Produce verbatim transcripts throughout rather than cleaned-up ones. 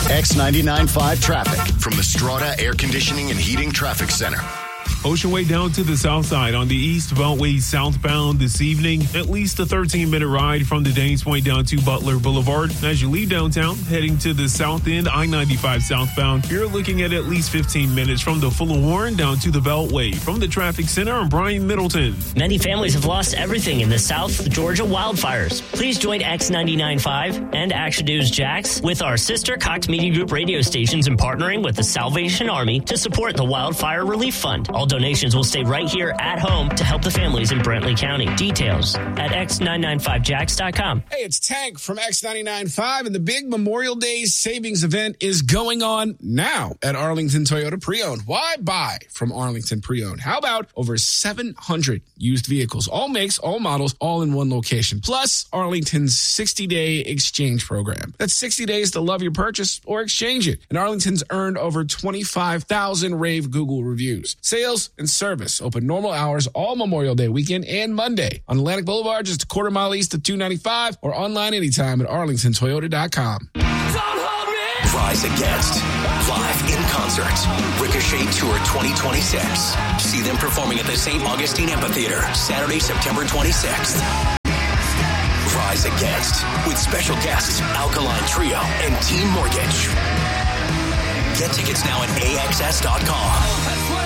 X ninety-nine point five traffic from the Strata Air Conditioning and Heating Traffic Center. Ocean Way down to the south side on the East Beltway southbound this evening. At least a thirteen-minute ride from the Danes Point down to Butler Boulevard. As you leave downtown, heading to the south end, I ninety-five southbound, you're looking at at least fifteen minutes from the Fuller Warren down to the Beltway. From the Traffic Center, I'm Brian Middleton. Many families have lost everything in the South Georgia wildfires. Please join X ninety-nine point five and Action News Jax with our sister Cox Media Group radio stations in partnering with the Salvation Army to support the Wildfire Relief Fund. All donations will stay right here at home to help the families in Brantley County. Details at x nine nine five jax dot com. Hey, it's Tank from X ninety-nine point five, and the big Memorial Day savings event is going on now at Arlington Toyota Pre-Owned. Why buy from Arlington Pre-Owned? How about over seven hundred used vehicles, all makes, all models, all in one location, plus Arlington's sixty-day exchange program. That's sixty days to love your purchase or exchange it. And Arlington's earned over twenty-five thousand rave Google reviews. Sales and service open normal hours all Memorial Day weekend and Monday on Atlantic Boulevard, just a quarter mile east of two ninety-five, or online anytime at arlington toyota dot com. Rise Against, live in concert. Ricochet Tour twenty twenty-six. See them performing at the Saint Augustine Amphitheater Saturday, September twenty-sixth. Rise Against, with special guests Alkaline Trio and Team Mortgage. Get tickets now at A X S dot com.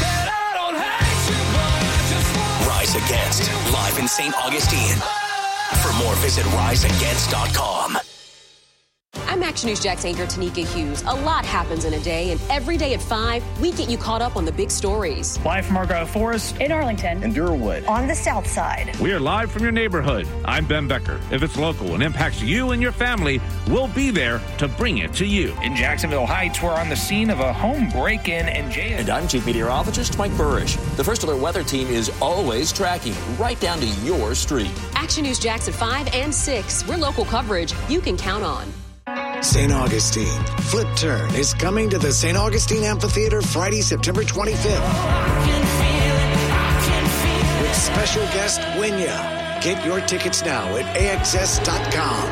Rise Against, live in Saint Augustine. For more, visit rise against dot com. I'm Action News Jax anchor Tanika Hughes. A lot happens in a day, and every day at five, we get you caught up on the big stories. Live from Argyle Forest, in Arlington, in Durwood, on the south side. We are live from your neighborhood. I'm Ben Becker. If it's local and impacts you and your family, we'll be there to bring it to you. In Jacksonville Heights, we're on the scene of a home break-in and jail. And I'm Chief Meteorologist Mike Burrish. The First Alert Weather Team is always tracking right down to your street. Action News Jax at five and six. We're local coverage you can count on. Saint Augustine. Flip Turn is coming to the Saint Augustine Amphitheater Friday, September twenty-fifth. With special guest Winya. Get your tickets now at A X S dot com.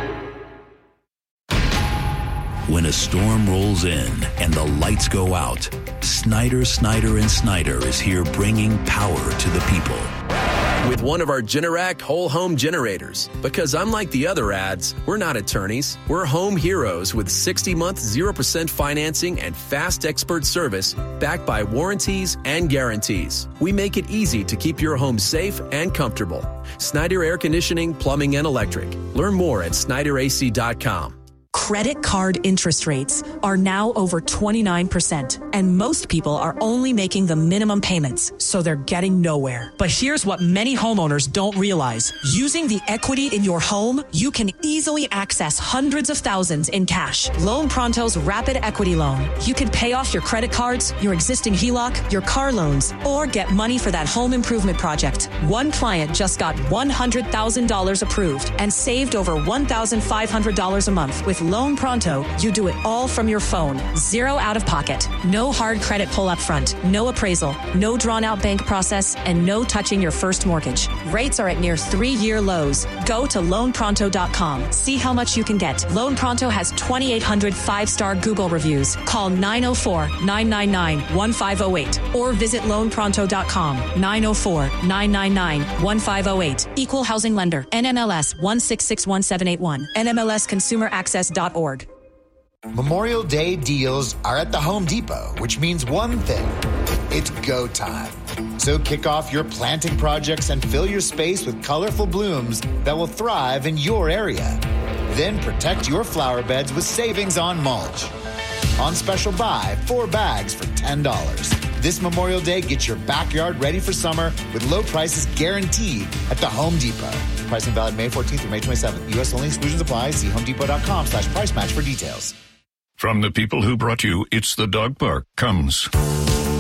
When a storm rolls in and the lights go out, Snyder, Snyder, and Snyder is here bringing power to the people. With one of our Generac whole home generators. Because unlike the other ads, we're not attorneys. We're home heroes with sixty month zero percent financing and fast expert service backed by warranties and guarantees. We make it easy to keep your home safe and comfortable. Snyder Air Conditioning, Plumbing, and Electric. Learn more at snyder A C dot com. Credit card interest rates are now over twenty-nine percent, and most people are only making the minimum payments, so they're getting nowhere. But here's what many homeowners don't realize. Using the equity in your home, you can easily access hundreds of thousands in cash. Loan Pronto's Rapid Equity Loan. You can pay off your credit cards, your existing H E L O C, your car loans, or get money for that home improvement project. One client just got one hundred thousand dollars approved and saved over one thousand five hundred dollars a month. With Loan Pronto, you do it all from your phone. Zero out of pocket. No hard credit pull up front. No appraisal. No drawn out bank process. And no touching your first mortgage. Rates are at near three-year lows. Go to loan pronto dot com. See how much you can get. Loan Pronto has twenty-eight hundred five-star Google reviews. Call nine oh four, nine nine nine, one five oh eight or visit loan pronto dot com. nine oh four, nine nine nine, one five oh eight. Equal housing lender. N M L S one six six one seven eight one. N M L S consumer access dot org. Memorial Day deals are at the Home Depot, which means one thing. It's go time. So kick off your planting projects and fill your space with colorful blooms that will thrive in your area. Then protect your flower beds with savings on mulch. On special buy, four bags for ten dollars. This Memorial Day, get your backyard ready for summer with low prices guaranteed at the Home Depot. Pricing valid May fourteenth through May twenty-seventh. U S only, exclusions apply. See home depot dot com slash price match for details. From the people who brought you It's the Dog Park comes